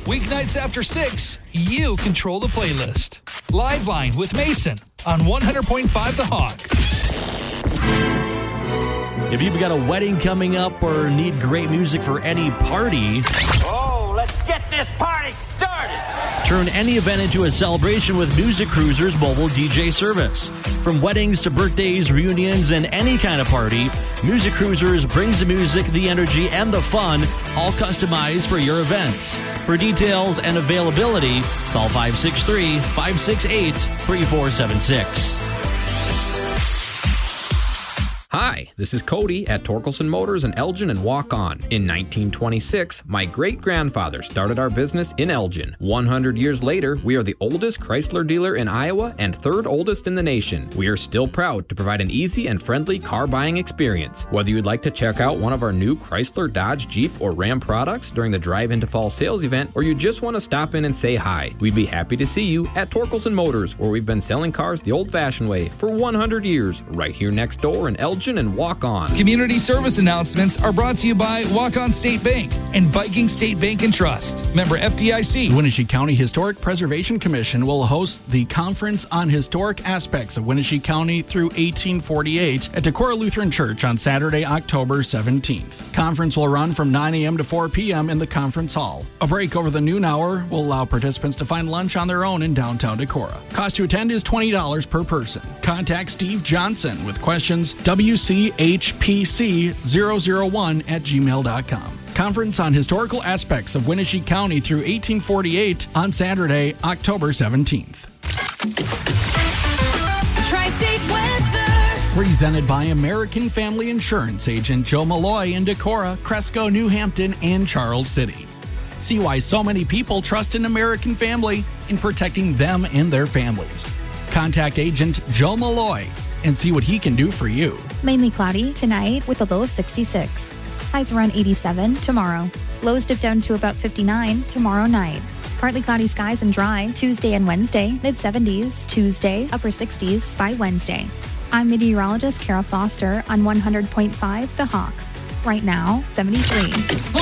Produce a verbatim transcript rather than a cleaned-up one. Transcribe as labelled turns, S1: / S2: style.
S1: Weeknights after six, you control the playlist. Live Line with Mason on one hundred point five The Hawk.
S2: If you've got a wedding coming up or need great music for any party...
S3: Oh, let's get this party started!
S2: Turn any event into a celebration with Music Cruiser's mobile D J service. From weddings to birthdays, reunions, and any kind of party, Music Cruisers brings the music, the energy, and the fun, all customized for your event. For details and availability, call five six three, five six eight, three four seven six.
S4: Hi, this is Cody at Torkelson Motors in Elgin and Walk On. In nineteen twenty-six, my great-grandfather started our business in Elgin. one hundred years later, we are the oldest Chrysler dealer in Iowa and third oldest in the nation. We are still proud to provide an easy and friendly car buying experience. Whether you'd like to check out one of our new Chrysler, Dodge, Jeep, or Ram products during the Drive Into Fall sales event, or you just want to stop in and say hi, we'd be happy to see you at Torkelson Motors, where we've been selling cars the old-fashioned way for one hundred years, right here next door in Elgin and Walk On.
S1: Community service announcements are brought to you by Walk On State Bank and Viking State Bank and Trust. Member F D I C.
S5: The Wenatchee County Historic Preservation Commission will host the Conference on Historic Aspects of Wenatchee County through eighteen forty-eight at Decorah Lutheran Church on Saturday, October seventeenth. Conference will run from nine a.m. to four p.m. in the conference hall. A break over the noon hour will allow participants to find lunch on their own in downtown Decorah. Cost to attend is twenty dollars per person. Contact Steve Johnson with questions W C H P C zero zero one at gmail dot com. Conference on Historical Aspects of Wenatchee County through eighteen forty-eight on Saturday, October seventeenth.
S6: Tri-State Weather.
S5: Presented by American Family Insurance agent Joe Malloy in Decorah, Cresco, New Hampton, and Charles City. See why so many people trust in American Family in protecting them and their families. Contact agent Joe Malloy and see what he can do for you.
S7: Mainly cloudy tonight with a low of sixty-six. Highs around eighty-seven tomorrow. Lows dip down to about fifty-nine tomorrow night. Partly cloudy skies and dry Tuesday and Wednesday, mid seventies. Tuesday, upper sixties by Wednesday. I'm meteorologist Kara Foster on one hundred point five The Hawk. Right now, seventy-three.